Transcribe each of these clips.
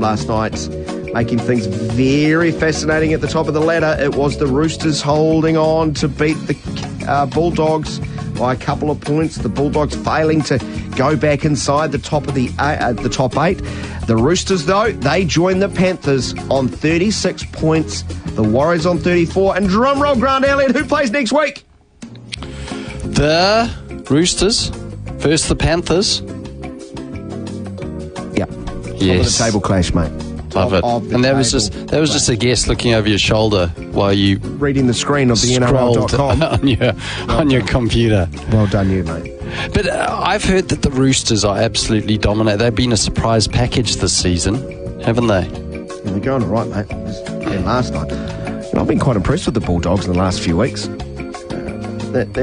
last night, making things very fascinating at the top of the ladder. It was the Roosters holding on to beat the Bulldogs by a couple of points. The Bulldogs failing to go back inside the top of the top 8. The Roosters, though, they joined the Panthers on 36 points. The Warriors on 34. And drumroll, Grant Elliott, who plays next week? The Roosters versus the Panthers. Yep. Yes. Top of the table clash, mate. Love it. And that was just a guest looking over your shoulder while you reading the screen of the NRL.com on your computer. Well done, you, mate. But I've heard that the Roosters are absolutely dominant. They've been a surprise package this season, haven't they? Yeah, they're going all right, mate. And last night, I've been quite impressed with the Bulldogs in the last few weeks. That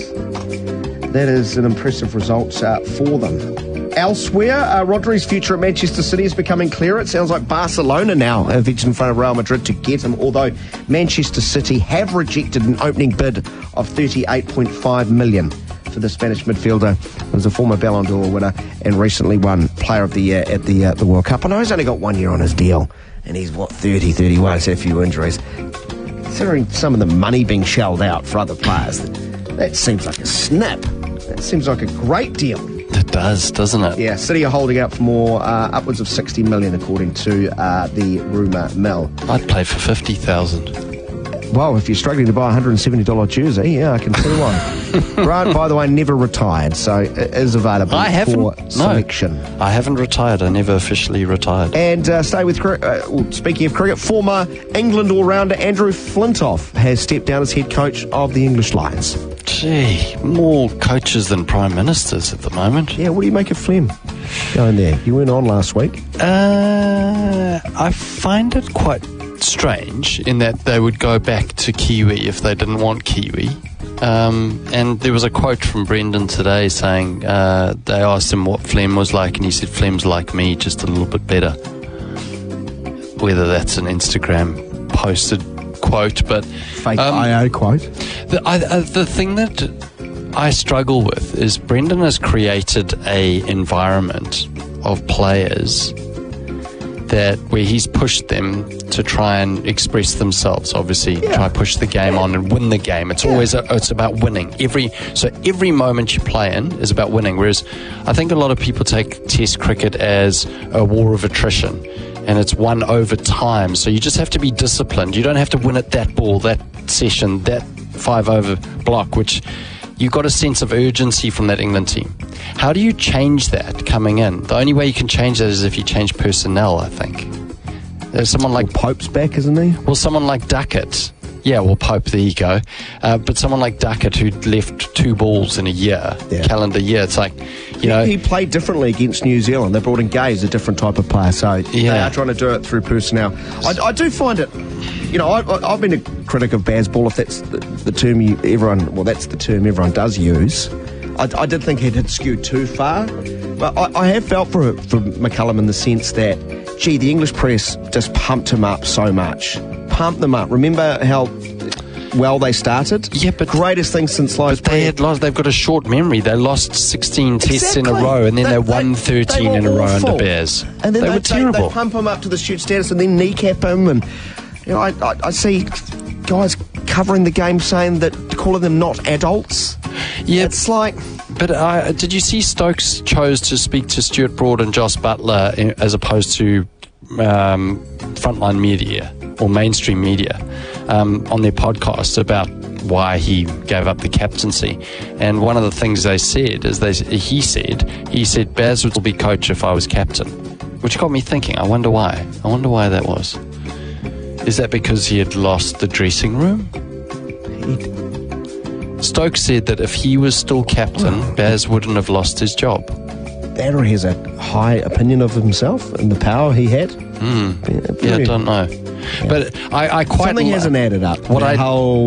is an impressive result for them. Elsewhere, Rodri's future at Manchester City is becoming clearer. It sounds like Barcelona now have edged in front of Real Madrid to get him, although Manchester City have rejected an opening bid of $38.5 million for the Spanish midfielder. He was a former Ballon d'Or winner and recently won Player of the Year at the World Cup. I know he's only got 1 year on his deal, and he's, 30, 31, he's had a few injuries. Considering some of the money being shelled out for other players, that seems like a snap. That seems like a great deal. It does, doesn't it? Yeah, City are holding out for more, upwards of $60 million, according to the rumour mill. I'd play for $50,000. Well, if you're struggling to buy a $170 jersey, yeah, I can see why. Grant, by the way, never retired, so it is available for selection. No, I haven't retired. I never officially retired. And stay with cricket. Speaking of cricket, former England all-rounder Andrew Flintoff has stepped down as head coach of the English Lions. Gee, more coaches than prime ministers at the moment. Yeah, what do you make of Flem going there? You weren't on last week. I find it quite strange in that they would go back to Kiwi if they didn't want Kiwi. And there was a quote from Brendan today saying they asked him what Flem was like, and he said Flem's like me, just a little bit better. Whether that's an Instagram posted quote, but fake IO quote. The thing that I struggle with is Brendan has created a environment of players where he's pushed them to try and express themselves, obviously, try to push the game on and win the game. It's always it's about winning. Every moment you play in is about winning, whereas I think a lot of people take Test cricket as a war of attrition, and it's won over time. So you just have to be disciplined. You don't have to win at that ball, that session, that 5-over block, which you got a sense of urgency from that England team. How do you change that coming in? The only way you can change that is if you change personnel, I think. There's someone like Pope's back, isn't he? Well, someone like Duckett. Yeah, well, Pope, there you go. But someone like Duckett who left 2 balls in a year, calendar year. It's like, he played differently against New Zealand. They brought in Gay as a different type of player, so they are trying to do it through personnel. I do find it, I've been a critic of Bazball, if that's the term that's the term everyone does use. I did think it had skewed too far, but I have felt for McCullum in the sense that, the English press just pumped him up so much. Pumped them up. Remember how well they started? Yeah, but greatest thing since sliced bread. They've got a short memory. They lost 16 tests in a row, and then they won 13 in a row under Bears. And then they were terrible. They pump him up to the shoot status and then kneecap him. And I see guys covering the game saying that, calling them not adults. Yeah, it's like. But did you see Stokes chose to speak to Stuart Broad and Joss Butler as opposed to frontline media or mainstream media on their podcast about why he gave up the captaincy? And one of the things they said is he said Baz would be coach if I was captain, which got me thinking. I wonder why that was. Is that because he had lost the dressing room? Stokes said that if he was still captain, Baz wouldn't have lost his job. That, or he has a high opinion of himself and the power he had. I don't know. Yeah. But I quite... Something hasn't added up. What